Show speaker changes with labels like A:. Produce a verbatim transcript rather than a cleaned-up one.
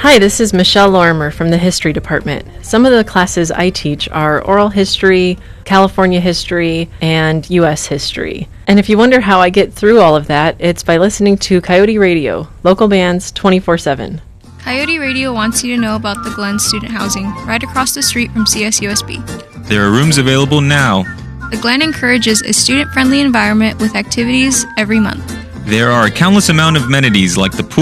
A: Hi, this is Michelle Lorimer from the History Department. Some of the classes I teach are Oral History, California History, and U S History. And if you wonder how I get through all of that, it's by listening to Coyote Radio, local bands twenty-four seven.
B: Coyote Radio wants you to know about the Glen Student Housing, right across the street from C S U S B.
C: There are rooms available now.
B: The Glen encourages a student-friendly environment with activities every month.
C: There are a countless amount of amenities like the pool,